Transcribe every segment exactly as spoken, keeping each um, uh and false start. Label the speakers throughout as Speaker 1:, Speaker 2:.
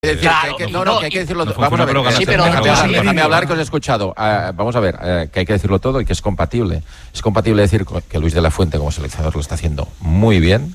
Speaker 1: Es decir, claro, que hay que, no, no, que hay que decirlo todo. Vamos a ver,
Speaker 2: sí,
Speaker 1: pero déjame, déjame, déjame hablar, que os he escuchado. Uh, vamos a ver, uh, que hay que decirlo todo y que es compatible. Es compatible decir que Luis de la Fuente como seleccionador lo está haciendo muy bien.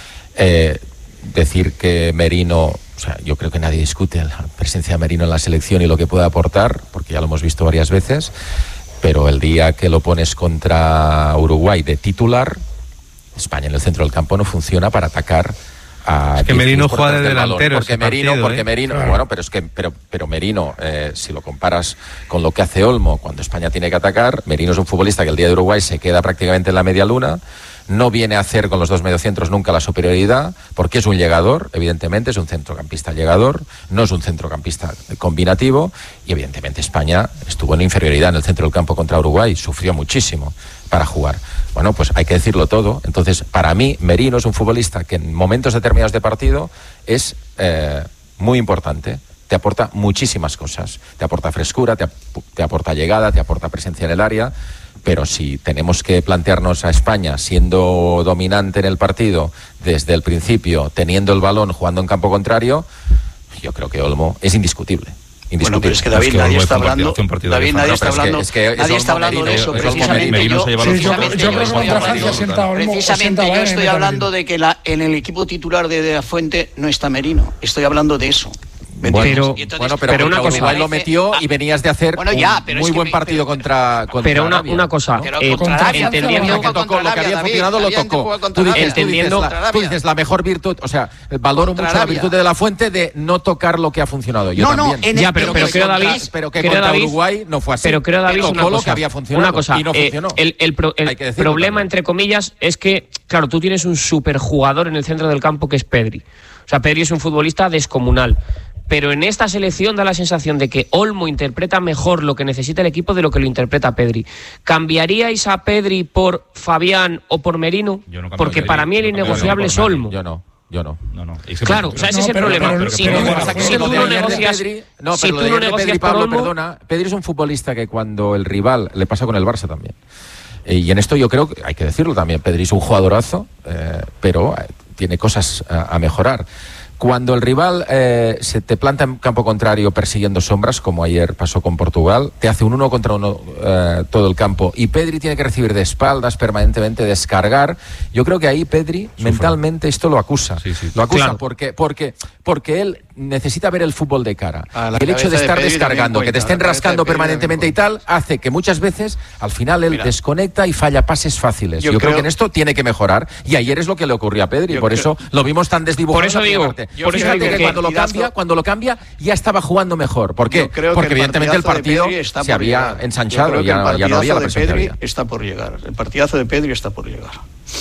Speaker 1: Eh, decir que Merino, o sea, yo creo que nadie discute la presencia de Merino en la selección y lo que puede aportar, porque ya lo hemos visto varias veces, pero el día que lo pones contra Uruguay de titular, España en el centro del campo no funciona para atacar.
Speaker 3: Es que Merino juega de delantero
Speaker 1: porque Merino,
Speaker 3: partido,
Speaker 1: porque
Speaker 3: ¿eh?
Speaker 1: Merino,
Speaker 3: Claro.
Speaker 1: bueno, pero es que pero pero Merino, eh, si lo comparas con lo que hace Olmo cuando España tiene que atacar, Merino es un futbolista que el día de Uruguay se queda prácticamente en la media luna, no viene a hacer con los dos mediocentros nunca la superioridad, porque es un llegador, evidentemente es un centrocampista llegador, no es un centrocampista combinativo, y evidentemente España estuvo en inferioridad en el centro del campo contra Uruguay, sufrió muchísimo para jugar. Bueno, pues hay que decirlo todo. Entonces, para mí, Merino es un futbolista que en momentos determinados de partido es eh, muy importante. Te aporta muchísimas cosas. Te aporta frescura, te, ap te aporta llegada, te aporta presencia en el área. Pero si tenemos que plantearnos a España siendo dominante en el partido desde el principio, teniendo el balón, jugando en campo contrario, yo creo que Olmo es indiscutible.
Speaker 4: Bueno, pero es que David, es que nadie está hablando, David, nadie está hablando, es que, es que nadie está hablando de eso. Precisamente yo, precisamente yo estoy hablando, precisamente yo estoy hablando de que la, en el equipo titular de De La Fuente no está Merino. Estoy hablando de eso.
Speaker 1: Bueno, pero, entonces, bueno, pero, pero una cosa, Uruguay lo metió y venías de hacer bueno, ya, un muy es buen me, partido pero, contra, contra
Speaker 2: Pero una, una cosa,
Speaker 1: ¿no?
Speaker 2: eh,
Speaker 1: Arabia,
Speaker 2: entendiendo
Speaker 1: lo que, tocó, lo que había funcionado lo tocó. Tú dices, entendiendo, tú, dices la, tú dices la mejor virtud, o sea, valoro mucho la virtud de De La Fuente de no tocar lo que ha funcionado. Yo
Speaker 2: no,
Speaker 1: también.
Speaker 2: No, ya, pero, pero creo, David,
Speaker 1: pero que contra Uruguay no fue así.
Speaker 2: Pero creo, David,
Speaker 1: tocó lo que había funcionado.
Speaker 2: Una cosa,
Speaker 1: y no funcionó.
Speaker 2: El, el, el, el problema, entre comillas, es que, claro, tú tienes un superjugador en el centro del campo que es Pedri. O sea, Pedri es un futbolista descomunal. Pero en esta selección da la sensación de que Olmo interpreta mejor lo que necesita el equipo de lo que lo interpreta Pedri. ¿Cambiaríais a Pedri por Fabián o por Merino? No Porque para mí el innegociable es Olmo.
Speaker 1: Yo no. Yo no.
Speaker 3: no, no.
Speaker 2: Es que claro, o sea, ese no, es el pero, problema. Pero, pero,
Speaker 1: si
Speaker 2: pero,
Speaker 1: tú,
Speaker 2: pero, pero, si tú no negocias,
Speaker 1: Pedri, no,
Speaker 2: si
Speaker 1: pero
Speaker 2: tú no negocias
Speaker 1: Pedri,
Speaker 2: por
Speaker 1: Pablo,
Speaker 2: Olmo,
Speaker 1: perdona, Pedri es un futbolista que cuando el rival le pasa con el Barça también. Eh, y en esto yo creo que hay que decirlo también. Pedri es un jugadorazo, eh, pero eh, tiene cosas a, a mejorar. Cuando el rival eh, se te planta en campo contrario persiguiendo sombras, como ayer pasó con Portugal, te hace un uno contra uno eh, todo el campo y Pedri tiene que recibir de espaldas permanentemente, descargar. Yo creo que ahí Pedri Sufra. mentalmente esto lo acusa. Sí, sí. Lo acusa claro. porque, porque, porque él necesita ver el fútbol de cara. El hecho de estar de descargando, cuenta, que te estén rascando de permanentemente y tal, hace que muchas veces al final él Mira. desconecta y falla pases fáciles. Yo, Yo creo, creo que en esto tiene que mejorar y ayer es lo que le ocurrió a Pedri. Yo por creo. eso lo vimos tan desdibujado.
Speaker 2: Por eso digo...
Speaker 1: Yo Por eso digo que, que cuando lo cambia, cuando lo cambia ya estaba jugando mejor. ¿Por qué? Porque evidentemente el partido se había llegar. ensanchado y ya, ya no había la presión.
Speaker 4: El partidazo de Pedri está por llegar. El partidazo de Pedri está por llegar.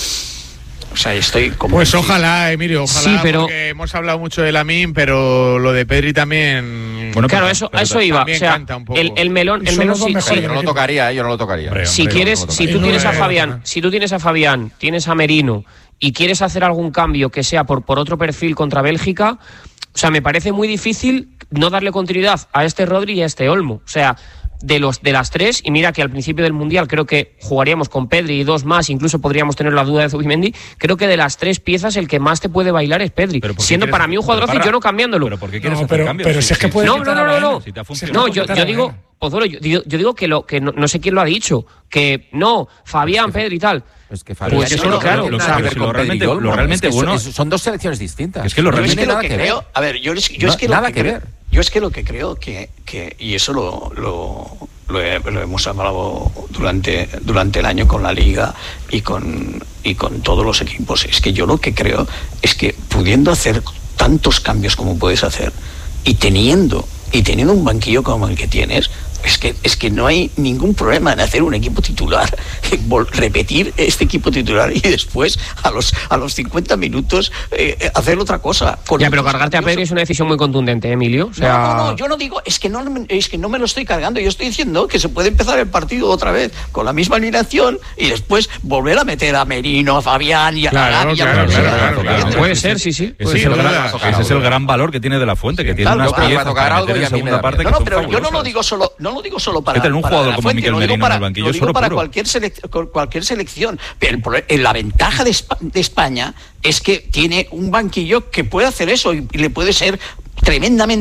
Speaker 4: O sea, estoy como
Speaker 3: Pues ojalá, Emilio, ojalá,
Speaker 2: sí, pero...
Speaker 3: porque hemos hablado mucho de Lamine, pero lo de Pedri también...
Speaker 2: Bueno, claro, eso, a eso iba. O sea, el, el melón... El melón sí, sí.
Speaker 1: Yo no lo tocaría, ¿eh? Yo no lo tocaría.
Speaker 2: Hombre, si
Speaker 1: hombre,
Speaker 2: quieres,
Speaker 1: no
Speaker 2: si tú tienes a Fabián, si tú tienes a Fabián, tienes a Merino y quieres hacer algún cambio que sea por, por otro perfil contra Bélgica... O sea, me parece muy difícil no darle continuidad a este Rodri y a este Olmo. O sea, de los de las tres, y mira que al principio del Mundial creo que jugaríamos con Pedri y dos más, incluso podríamos tener la duda de Zubimendi, creo que de las tres piezas el que más te puede bailar es Pedri, siendo para mí un jugadorazo y yo no cambiándolo.
Speaker 3: ¿Pero por qué quieres
Speaker 5: no,
Speaker 3: hacer
Speaker 5: pero,
Speaker 3: cambios?
Speaker 5: Pero si, si es que puede
Speaker 2: no, no, no, no, no.
Speaker 3: Si
Speaker 2: no, yo, yo digo, Pozuelo, yo, yo, yo digo que lo que no, no sé quién lo ha dicho, que no, Fabián, Pedri y tal.
Speaker 1: Es que Fabián,
Speaker 2: pues eso no, claro,
Speaker 1: no,
Speaker 2: lo,
Speaker 1: no,
Speaker 3: lo, lo realmente,
Speaker 1: Olmo,
Speaker 3: lo realmente
Speaker 1: es que
Speaker 3: bueno
Speaker 1: son, son dos selecciones distintas.
Speaker 3: Es que lo realmente
Speaker 4: yo es que lo que, que creo, a ver, yo, es, yo no, es que
Speaker 1: nada
Speaker 4: lo que,
Speaker 1: que
Speaker 4: creo,
Speaker 1: ver.
Speaker 4: Yo es que lo que creo que, que y eso lo, lo, lo, he, lo hemos hablado durante durante el año con la Liga y con y con todos los equipos, es que yo lo que creo es que pudiendo hacer tantos cambios como puedes hacer y teniendo y teniendo un banquillo como el que tienes, es que es que no hay ningún problema en hacer un equipo titular, repetir este equipo titular y después a los a los cincuenta minutos eh, hacer otra cosa.
Speaker 2: Ya, pero cargarte a Pedri es una decisión muy contundente, Emilio. O sea...
Speaker 4: No, no, no, yo no digo, es que no es que no me lo estoy cargando, yo estoy diciendo que se puede empezar el partido otra vez con la misma alineación y después volver a meter a Merino, a Fabián y a
Speaker 3: claro,
Speaker 4: Arabia.
Speaker 3: Claro, claro, claro, claro, claro, claro.
Speaker 2: Puede ser, sí, sí.
Speaker 3: Ese, sí, es, el gran, ese es el gran valor que tiene De La Fuente, que tiene unas piezas para meter en segunda parte.
Speaker 4: No, no, pero yo no lo digo solo, no lo digo solo para
Speaker 3: un
Speaker 4: para
Speaker 3: jugador como
Speaker 4: Fuente,
Speaker 3: Miquel Merino
Speaker 4: para,
Speaker 3: en el banquillo
Speaker 4: lo digo
Speaker 3: solo
Speaker 4: para
Speaker 3: puro.
Speaker 4: cualquier, selec- cualquier selección. Pero el, la ventaja de, Espa- de España es que tiene un banquillo que puede hacer eso y, y le puede ser tremendamente